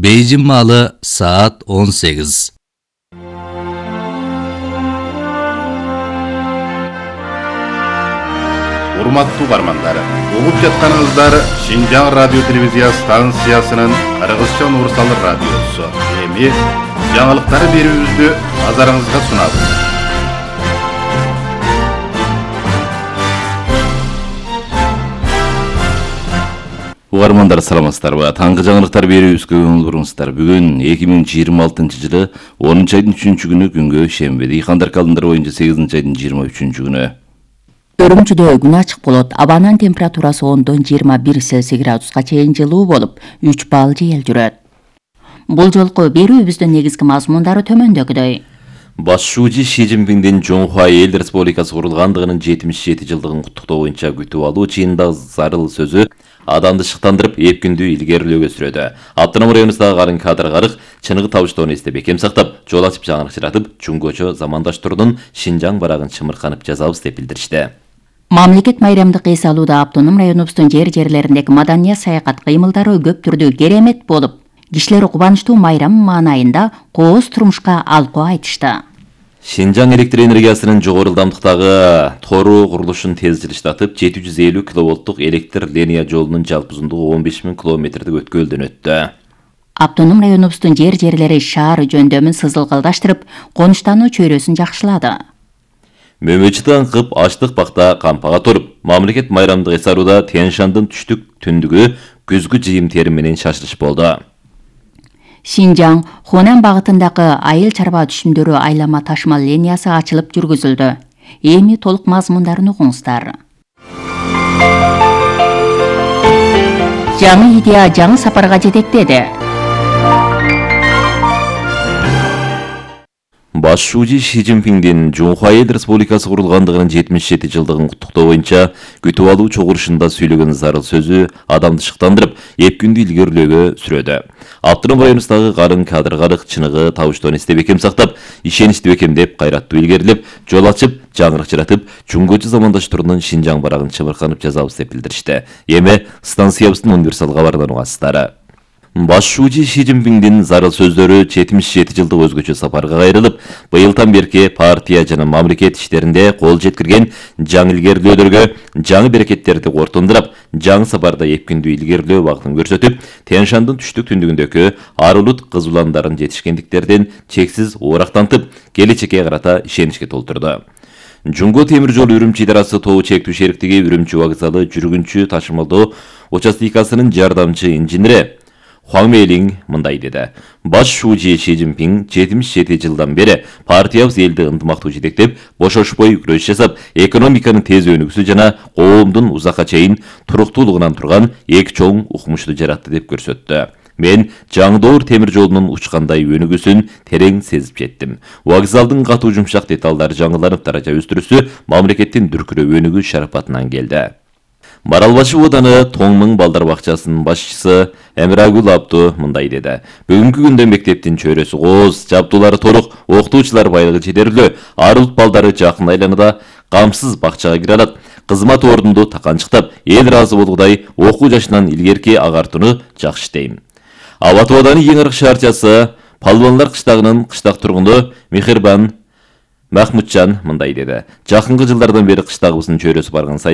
Бейжің малы saat 18. Урматтуу бармандар, угуп жатканыңыздар Шинжаң радио телевизия станциясынын Кыргызча универсал радиосу. Эми жаңылыктар берүүбүздү назарыңызга сунабыз. Угармандар саламатсыздарбы? Таңкы жаңылыктар берүүбүзгө көңүл буруңуздар. Бүгүн 2026 жылы 10 айдын 3 күнү күнгө шембе. Дыйкандар календары боюнча 8 айдын 23 күнү. Үрүмчүдө күн ачык болот. Абанын температурасы 10-дон 21 Цельсий градуска чейин жылуу болуп, 3 балл жел жүрөт. Бул жолку берүүбүздүн негизги мазмундары төмөндөгүдөй. Башчуучу Ши Цзиньпиндин Жоңхуа Эл Республикасы курулгандыгынын 77 жылдыгын куттуктоо боюнча күтүп алуу чыйында зарыл сөзү адамды шыктандырып, эпкиндүү илгерилөөгө сүрөдү. Автоном районундагы карын кадыр карык чыныгы табыштоону эстеп бекем сактап, жол ачып жаңырыкчыратып, жуңгочо замандаштыруудун Шинжаң барагын чымырканып жазабыз деп билдиришти. Мамлекет майрамдык эс алууда автоном районубуздун жер-жерлериндеги маданият саякат кыймылдары көп түрдүү керемет болуп, кишилер кубанычтуу майрам маанайында кооз турмушка алкоо айтышты. Шинжаң электр энергиясынын жогору ылдамдыктагы тору курулушун тез жылыштатып, 750 киловолттук электр линия жолунун жалпы узундугу 15.000 километрдик өткөлдөн өттү. Автоном районубуздун жер-жерлери шаар жөндөмүн сызылгылдаштырып, конуштануу чөйрөсүн жакшылады. Мөмөчүтөн кып аштык бакта кампага туруп, мамлекет майрамдык эс алууда Тянь-Шандын түштүк түндүгү күзгү жыйым терим менен шашылыш болду. Шинжаң Хунан багытындагы айыл чарба түшүмдөрү айлама ташмал линиясы ачылып жүргүзүлдү. Эми толук мазмундарын угуңуздар. Жаңы идея жаңы сапарга жетектеди. Башчуучу Ши Цзиньпиндин Жоңхуа Эл Республикасы курулгандыгынын 77 жылдыгын куттуктоо боюнча күтүп алуу чогулушунда сүйлөгөн зарыл сөзү адамды шыктандырып, эпкиндүү илгерилөөгө сүрөдү. Автоном районундагы карын кадыр карык чыныгы табыштоону эстеп бекем сактап, ишеничти бекемдеп, кайраттуу илгерилеп, жол ачып, жаңырыкчыратып, жуңгочу замандаштыруудун Шинжаң барагын чымырканып жазабыз деп билдиришти. Эми станциябыздын универсал кабарынан угасыздар. Башчуучу Ши Цзиньпиндин зарыл сөздөрү 77 жылдык өзгөчө сапарга кайрылып, быйылдан берки партия жана мамлекет иштеринде кол жеткирген жаңы илгерилөөдөргө жаңы берекеттерди кортундурап, жаңы сапарда эпкиндүү илгерилөө багытын көрсөтүп, Тянь-Шандын түштүк түндүгүндөгү арулут кыз уландарын жетишкендиктерден чексиз оорактантып, келечекке карата ишеничке толтурду. Жуңго темир жол Үрүмчү идарасы тобу чектүү шериктиги Үрүмчү вокзалы жүргүнчү ташымалдоо участикасынын жардамчы инженери Хуан Мейлинг мындай деди. Башчуучу Ши Цзиньпин 77 жылдан бери партиябыз элди ынтымактуу жетектеп, бошошпой күрөш жасап, экономиканын тез өнүгүүсү жана коомдун узакка чейин туруктуулугунан турган эки чоң укмушту жаратты деп көрсөттү. Мен жаңы доор темир жолунун учкандай өнүгүүсүн терең сезип жеттим. Вокзалдын катуу жумшак деталдары жаңыланып, даража өстүрүүсү мамлекеттин дүркүрөп өнүгүү шарапатынан келди. Маралбашы ооданы Тоңмың балдар бакчасынын башчысы Эмирагул Абду мындай деди. Бүгүнкү күндө мектептин чөйрөсү кооз, жабдуулары торук, окутуучулар байлыгы жетерлүү, арулут балдары жакын айланада камсыз бакчага кире алат. Кызмат ордунду таканчыктап, эл ыраазы болгудай окуу жашынан илгерки агартууну жакшы дейм. Абату ооданы эң ырык шаарчасы Палбанлар кыштагынын кыштак тургуну Мехрибан Махмутжан мындай деди. Жакынкы жылдардан бери кыштагыбыздын чөйрөсү барган сайын